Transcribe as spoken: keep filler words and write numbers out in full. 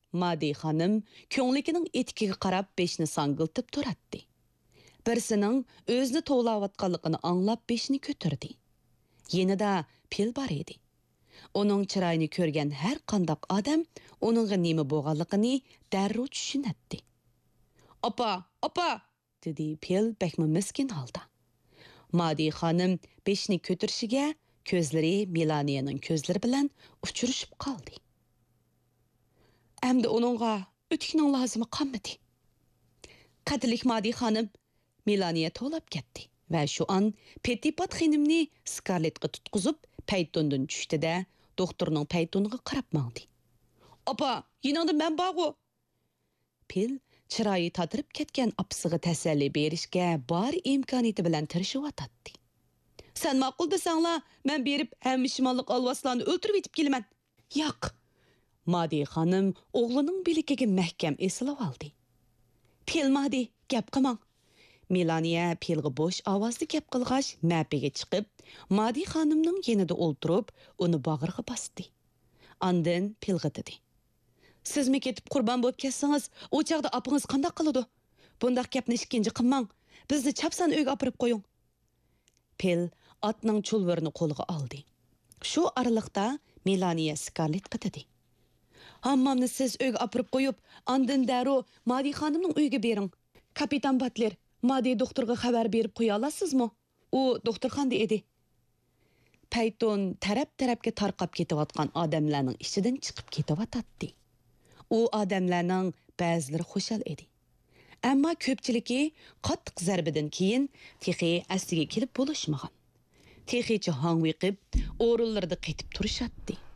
Madi xanım ko'nglikining etikiga qarab beshni sangiltib turatdi. Birsining o'zini to'g'layotganligini anglab beshni ko'tardi. Yenida pil bar edi. Uning chiroyini ko'rgan har qanday odam uningga nima bo'lganligini darrov tushunatdi. "Opa, opa!" dedi pil bakma miskin holda. Madi xanım beshni ko'tarishiga ko'zlari Melaniyaning ko'zlari bilan uchrashib qoldi. Әмді оныңға өтікнің лазымы қаммады. Қадірлік Madi xanım, Melaniya to'lab ketdi va shu an Petipat xonimni Skarlettga tutqizib, paytondan tushdi-da, doktorning paytoniga qarab mangdi. "Opa, yiningda men borgu." Pil chiroyi tatirib ketgan opasiga tasalli berishga bor imkoniyati bilan tirishib o'tadi. "Sen ma'qul desanglar, men berib hamishmonlik olvaslarni o'ltirib yetib kelaman." "Yo'q." Madi xanım oğlunun bilikiga mahkam esilib oldi. "Pil Madi, gap qilmang." Melaniya pilga bo'sh ovozda gap qilg'ach, mapiga chiqib, Madi xanımning yenida o'ltirib, uni bag'riga bosdi. Ondan pilga dedi: "Sizmi ketib qurbon bo'lib ketsangiz, o chaqda opingiz qanday qiladi? Bundaq gapni ikkinchi qilmang. Bizni chapsan uyga olib qo'ying." Pil otning chulvirini qo'liga oldi. Shu oraliqda Melaniya Skarlettga dedi: "Hammamni siz uyga olib qo'yib, ondan darrov Madi xonimning uyiga bering. Kapitan Butler, Madi doktorga xabar berib qo'ya olasizmi? U doktorxonada edi." Payton taraf-tarafga tarqab ketayotgan odamlarning ichidan chiqib ketayotdi. U odamlarning ba'zilari xushal edi. Ammo ko'pchiligi qattiq zarbadan keyin texi asliga kelib bo'lishmagan. Texicha hangviqib, o'rinlarida qetib turishatdi.